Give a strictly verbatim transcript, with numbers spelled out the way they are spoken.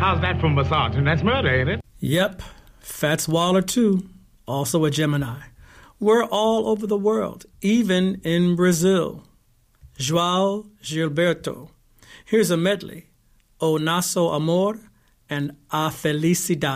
How's that for misogyny? That's murder, ain't it? Yep. Fats Waller, too. Also a Gemini. We're all over the world, even in Brazil. João Gilberto. Here's a medley. O Nosso Amor and A Felicidade.